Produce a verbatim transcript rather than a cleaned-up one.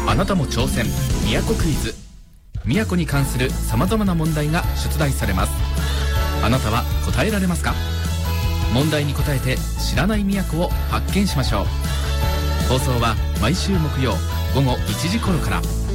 あなたも挑戦、宮古クイズ。宮古に関する様々な問題が出題されます。あなたは答えられますか？問題に答えて知らない宮古を発見しましょう。放送は毎週木曜午後いちじ頃から。